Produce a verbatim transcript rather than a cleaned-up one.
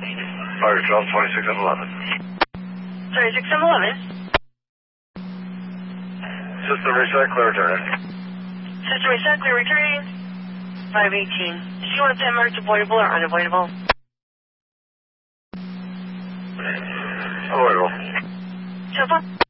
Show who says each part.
Speaker 1: Fire twelve, twenty-six and eleven.
Speaker 2: twenty-six and eleven.
Speaker 1: System reset, clear returning.
Speaker 2: System reset, clear returning. five eighteen. Do you want that marked avoidable or unavoidable?
Speaker 1: Avoidable.
Speaker 2: So far.